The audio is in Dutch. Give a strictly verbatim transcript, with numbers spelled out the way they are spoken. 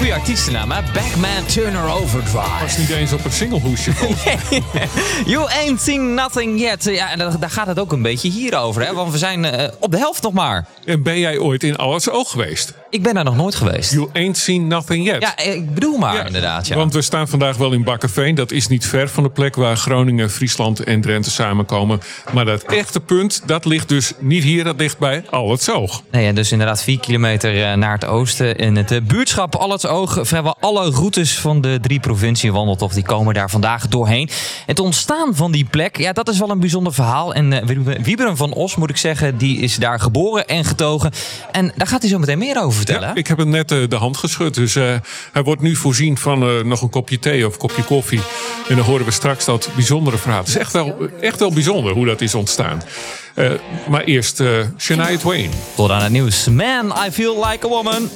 goede artiestennaam, hè? Backman Turner Overdrive. Was niet eens op het singlehoesje. You ain't seen nothing yet. Ja, en daar gaat het ook een beetje hier over, hè? Want we zijn uh, op de helft nog maar. En ben jij ooit in Al het Oog geweest? Ik ben daar nog nooit geweest. You ain't seen nothing yet. Ja, ik bedoel maar ja, inderdaad. Ja. Want we staan vandaag wel in Bakkeveen. Dat is niet ver van de plek waar Groningen, Friesland en Drenthe samenkomen. Maar dat echte punt, dat ligt dus niet hier. Dat ligt bij Al het Oog. Nee, en dus inderdaad vier kilometer naar het oosten. In het uh, buurtschap Al het Oog. Vrijwel alle routes van de drie provinciën wandeltocht die komen daar vandaag doorheen. Het ontstaan van die plek, ja, dat is wel een bijzonder verhaal. En uh, Wieberen van Os, moet ik zeggen, die is daar geboren en getogen. En daar gaat hij zo meteen meer over vertellen. Ja, ik heb hem net uh, de hand geschud. Dus uh, hij wordt nu voorzien van uh, nog een kopje thee of een kopje koffie. En dan horen we straks dat bijzondere verhaal. Het is echt wel, echt wel bijzonder hoe dat is ontstaan. Uh, maar eerst uh, Shania Twain. Tot aan het nieuws. Man, I feel like a woman.